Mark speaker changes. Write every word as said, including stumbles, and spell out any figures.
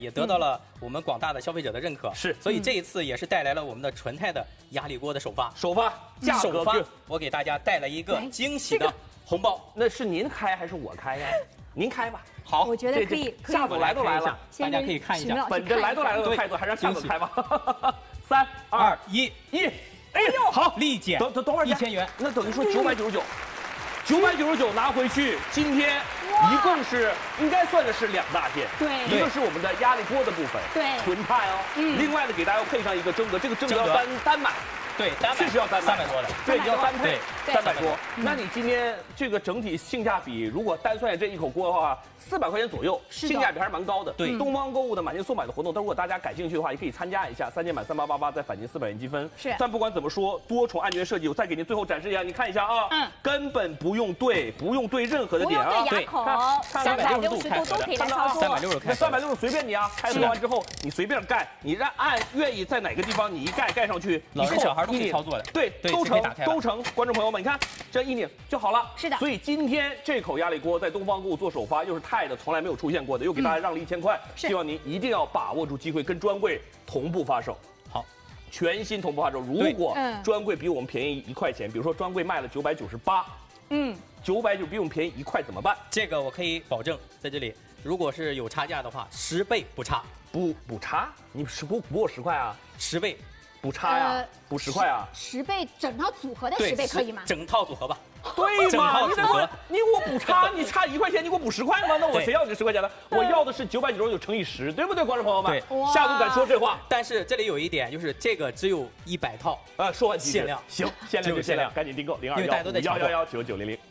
Speaker 1: 也得到了我们广大的消费者的认可。
Speaker 2: 是，
Speaker 1: 所以这一次也是带来了我们的纯钛的压力锅的首发。
Speaker 2: 首发，价格
Speaker 1: 首发，我给大家带来一个惊喜的红包。
Speaker 2: 那是您开还是我开呀？您开吧。
Speaker 3: 好，我觉得可以。
Speaker 2: 夏总来都来了，
Speaker 1: 大家可以看一下。
Speaker 2: 本着来都来了的态度，还让夏总开吧。三二一，一，哎呦，好，
Speaker 1: 立减，
Speaker 2: 等等等会儿，
Speaker 1: 一千元，
Speaker 2: 那等于说九百九十九。九百九十九拿回去，今天一共是应该算的是两大件，
Speaker 3: 对，
Speaker 2: 一个是我们的压力锅的部分，
Speaker 3: 对，
Speaker 2: 纯钛哦，嗯，另外呢给大家要配上一个蒸格，这个蒸格要单单买，
Speaker 1: 对，单
Speaker 2: 确实要单买
Speaker 1: 三百多的，
Speaker 2: 对，你要单配三百多，
Speaker 3: 嗯
Speaker 2: 那你今天这个整体性价比，如果单算这一口锅的话，四百块钱左右，性价比还是蛮高的。
Speaker 1: 对，
Speaker 2: 东方购物的满减速买的活动，但如果大家感兴趣的话，也可以参加一下，三件满三八八八，再返金四百元积分。
Speaker 3: 是，
Speaker 2: 但不管怎么说，多重按键设计，我再给您最后展示一下，你看一下啊，
Speaker 3: 嗯，
Speaker 2: 根本不用对，不用对任何的点啊，
Speaker 3: 对，口，
Speaker 1: 三百六十度
Speaker 3: 都可以来操作，
Speaker 1: 三百六十开，
Speaker 2: 三百六十随便你啊，开做完之后你随便盖，你让按愿意在哪个地方你一盖盖上去，
Speaker 1: 老人小孩都可以操作的，
Speaker 2: 对，都成都成。观众朋友们，你看这一拧就好了。
Speaker 3: 是的，
Speaker 2: 所以今天这口压力锅在东方购物做首发，又是钛的，从来没有出现过的，又给大家让了一千块，希望您一定要把握住机会，跟专柜同步发售。
Speaker 1: 好，
Speaker 2: 全新同步发售。如果专柜比我们便宜一块钱，比如说专柜卖了九百九十八，嗯，九百九比我们便宜一块怎么办？
Speaker 1: 这个我可以保证，在这里，如果是有差价的话，十倍不差，
Speaker 2: 不补差？你十补补我十块啊？
Speaker 1: 十倍。
Speaker 2: 补差呀，补十块啊，
Speaker 3: 十倍整套组合的十倍可以吗？
Speaker 1: 整套组合吧。
Speaker 2: 对嘛？你给我，你给我补差，你差一块钱，你给我补十块吗？那我谁要这十块钱呢？我要的是九百九十九乘以十，对不对，观众朋友们？
Speaker 1: 对，
Speaker 2: 夏总敢说这话。
Speaker 1: 但是这里有一点，就是这个只有一百套
Speaker 2: 啊，说完
Speaker 1: 限量，
Speaker 2: 行，限量就限量，赶紧订购零二幺五幺幺幺九九零零。